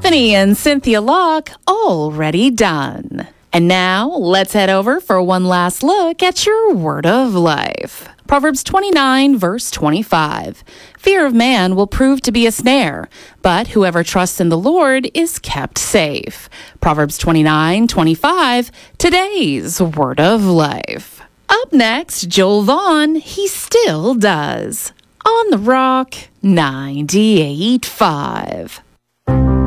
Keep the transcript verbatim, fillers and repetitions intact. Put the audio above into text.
Stephanie and Cynthia Locke already done. And now let's head over for one last look at your word of life. Proverbs twenty-nine, verse twenty-five. Fear of man will prove to be a snare, but whoever trusts in the Lord is kept safe. Proverbs twenty-nine, twenty-five, today's word of life. Up next, Joel Vaughn, He Still Does, on The Rock ninety-eight point five.